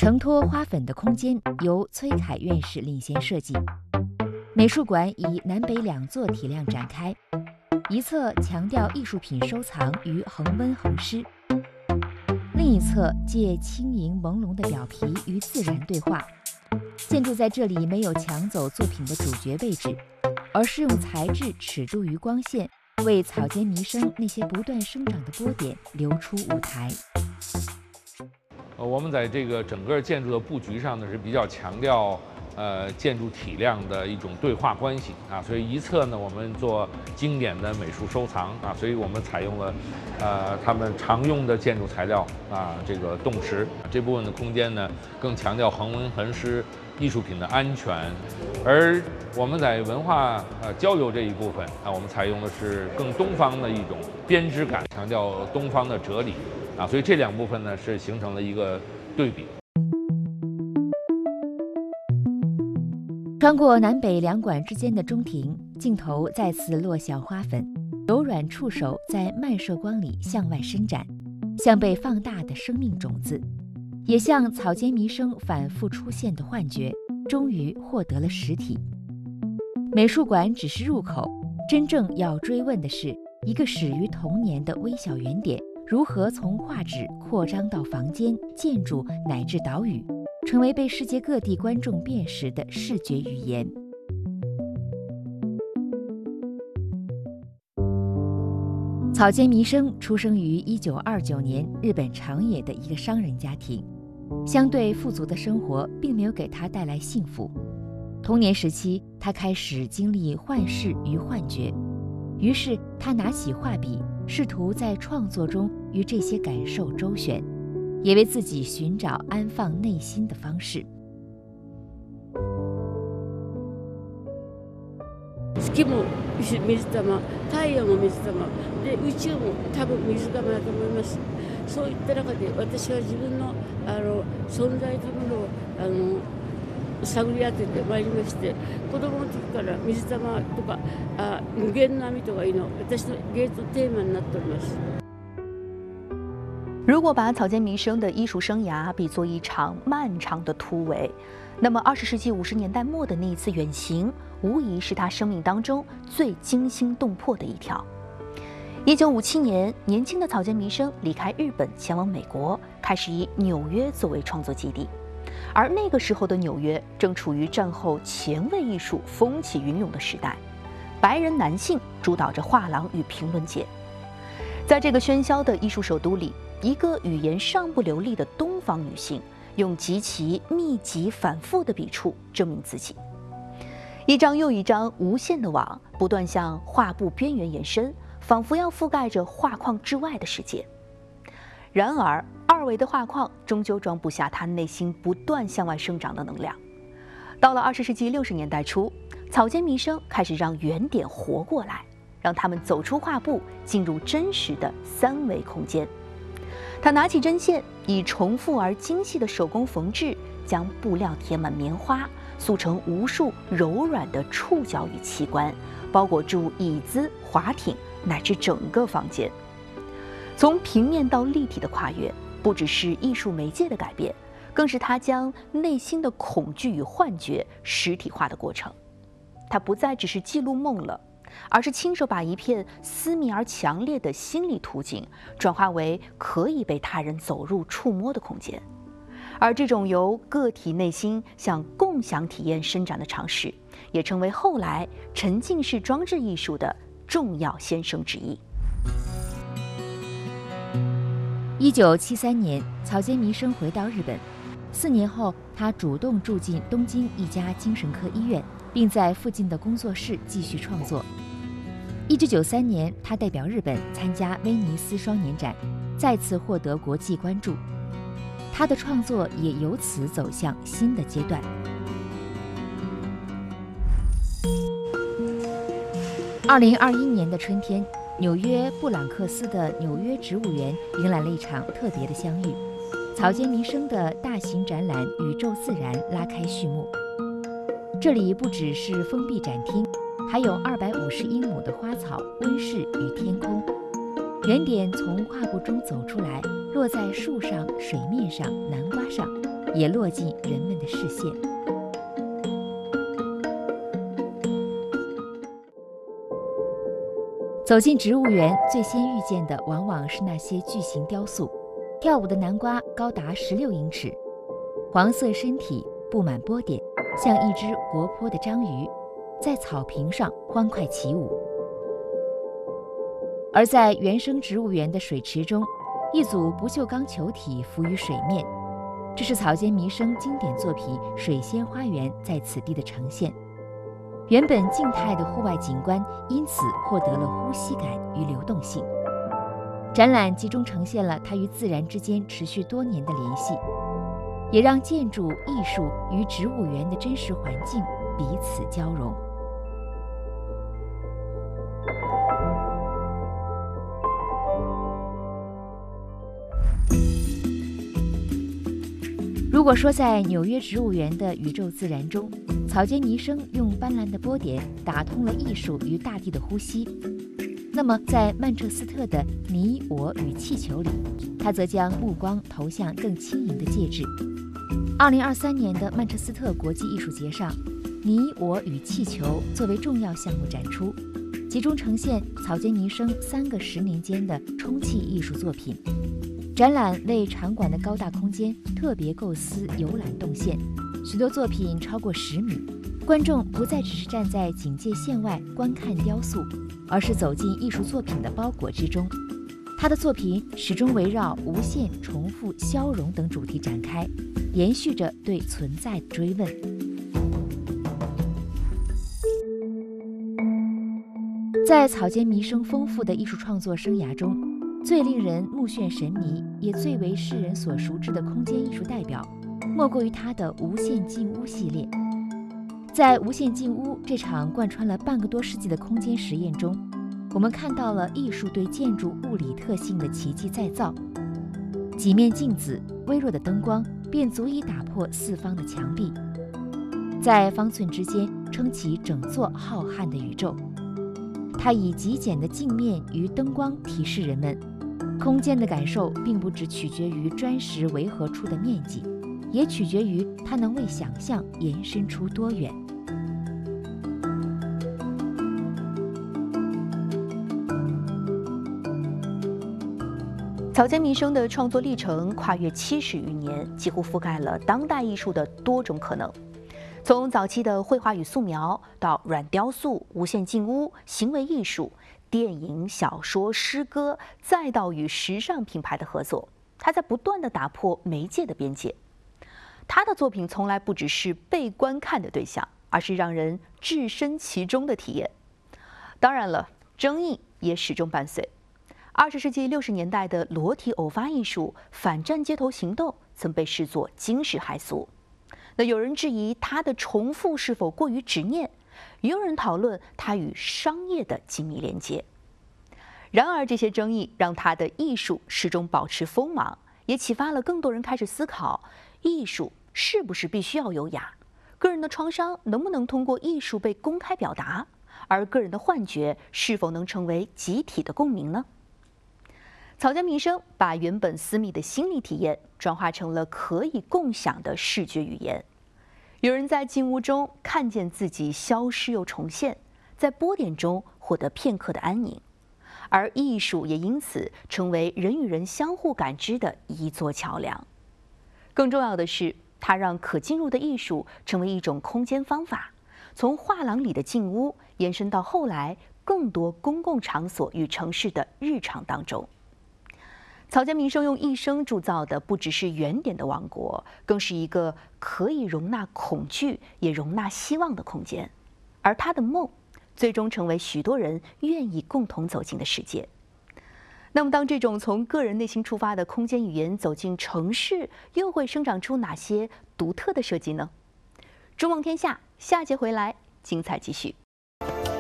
承托花粉的空间由崔凯院士领衔设计。美术馆以南北两座体量展开，一侧强调艺术品收藏与恒温恒湿，另一侧借轻盈朦胧的表皮与自然对话。建筑在这里没有抢走作品的主角位置，而是用材质尺度与光线为草间弥生那些不断生长的波点留出舞台。 我们在这个整个建筑的布局上呢是比较强调建筑体量的一种对话关系啊，所以一侧呢我们做经典的美术收藏啊，所以我们采用了他们常用的建筑材料啊，这个冻石这部分的空间呢更强调恒温恒湿艺术品的安全，而我们在文化交流这一部分啊，我们采用的是更东方的一种编织感，强调东方的哲理啊，所以这两部分呢是形成了一个对比。 穿过南北两馆之间的中庭，镜头再次落小花粉，柔软触手在漫射光里向外伸展，像被放大的生命种子，也像草间弥生反复出现的幻觉，终于获得了实体。美术馆只是入口，真正要追问的是，一个始于童年的微小原点，如何从画纸扩张到房间、建筑乃至岛屿，成为被世界各地观众辨识的视觉语言。草间弥生出生于1929年日本长野的一个商人家庭，相对富足的生活并没有给他带来幸福。童年时期，他开始经历幻视与幻觉，于是他拿起画笔，试图在创作中与这些感受周旋，也为自己寻找安放内心的方式。 月も水玉、太陽も水玉で、宇宙も多分水玉だと思います。そういった中で私は自分の存在というものを探り当ててまいりまして、子供の時から水玉とか無限の網とかいうの私の芸術テーマになっております。 如果把草间弥生的艺术生涯比作一场漫长的突围，那么20世纪50年代末的那一次远行，无疑是他生命当中最惊心动魄的一条。1957年，年轻的草间弥生离开日本，前往美国，开始以纽约作为创作基地。而那个时候的纽约正处于战后前卫艺术风起云涌的时代，白人男性主导着画廊与评论界。在这个喧嚣的艺术首都里，一个语言尚不流利的东方女性，用极其密集反复的笔触证明自己。一张又一张无限的网不断向画布边缘延伸，仿佛要覆盖着画框之外的世界。然而二维的画框终究装不下他内心不断向外生长的能量。到了20世纪60年代初，草间弥生开始让原点活过来，让他们走出画布，进入真实的3维空间。他拿起针线，以重复而精细的手工缝制，将布料填满棉花，塑成无数柔软的触角与器官，包裹住椅子、滑艇乃至整个房间。从平面到立体的跨越，不只是艺术媒介的改变，更是他将内心的恐惧与幻觉实体化的过程。他不再只是记录梦了，而是亲手把一片私密而强烈的心理图景转化为可以被他人走入触摸的空间。而这种由个体内心向共享体验伸展的尝试，也成为后来沉浸式装置艺术的重要先声之一。 1973年，草间弥生回到日本，4年后，他主动住进东京一家精神科医院，并在附近的工作室继续创作。1993年，他代表日本参加威尼斯双年展，再次获得国际关注。他的创作也由此走向新的阶段。2021年的春天，纽约布朗克斯的纽约植物园迎来了一场特别的相遇。草间弥生的大型展览《宇宙自然》拉开序幕。这里不只是封闭展厅，还有250英亩的花草、温室与天空。原点从画布中走出来，落在树上、水面上、南瓜上， 也落进人们的视线。走进植物园，最先遇见的往往是那些巨型雕塑。跳舞的南瓜高达16英尺，黄色身体布满波点，像一只活泼的章鱼，在草坪上欢快起舞。而在原生植物园的水池中，一组不锈钢球体浮于水面，这是草间弥生经典作品《水仙花园》在此地的呈现。原本静态的户外景观因此获得了呼吸感与流动性。展览集中呈现了它与自然之间持续多年的联系，也让建筑、艺术与植物园的真实环境彼此交融。如果说在纽约植物园的宇宙自然中，草间弥生用斑斓的波点打通了艺术与大地的呼吸，那么在曼彻斯特的你我与气球里，他则将目光投向更轻盈的介质。2023年的曼彻斯特国际艺术节上，你我与气球作为重要项目展出，集中呈现草间弥生3个10年间的充气艺术作品。展览为场馆的高大空间特别构思游览动线，许多作品超过10米，观众不再只是站在警戒线外观看雕塑，而是走进艺术作品的包裹之中。他的作品始终围绕无限、重复、消融等主题展开，延续着对存在的追问。在草间弥生丰富的艺术创作生涯中，最令人目眩神迷，也最为世人所熟知的空间艺术代表，莫过于他的无限进屋系列。在无限进屋这场贯穿了半个多世纪的空间实验中，我们看到了艺术对建筑物理特性的奇迹再造。几面镜子，微弱的灯光便足以打破四方的墙壁，在方寸之间撑起整座浩瀚的宇宙。它以极简的镜面与灯光提示人们，空间的感受并不只取决于砖石围合出的面积，也取决于它能为想象延伸出多远。 草间弥生的创作历程跨越70余年，几乎覆盖了当代艺术的多种可能。从早期的绘画与素描，到软雕塑、无限进屋、行为艺术、电影、小说、诗歌，再到与时尚品牌的合作，他在不断地打破媒介的边界。他的作品从来不只是被观看的对象，而是让人置身其中的体验。当然了，争议也始终伴随。20世纪60年代的裸体偶发艺术、反战街头行动曾被视作惊世骇俗。那有人质疑它的重复是否过于执念，也有人讨论它与商业的紧密连接。然而，这些争议让他的艺术始终保持锋芒，也启发了更多人开始思考：艺术是不是必须要优雅？个人的创伤能不能通过艺术被公开表达？而个人的幻觉是否能成为集体的共鸣呢？草间弥生把原本私密的心理体验转化成了可以共享的视觉语言。有人在静屋中看见自己消失又重现，在波点中获得片刻的安宁，而艺术也因此成为人与人相互感知的一座桥梁。更重要的是，它让可进入的艺术成为一种空间方法，从画廊里的静屋延伸到后来更多公共场所与城市的日常当中。草间弥生用一生铸造的不只是原点的王国，更是一个可以容纳恐惧也容纳希望的空间，而他的梦最终成为许多人愿意共同走进的世界。那么当这种从个人内心出发的空间语言走进城市，又会生长出哪些独特的设计呢？中望天下，下节回来精彩继续。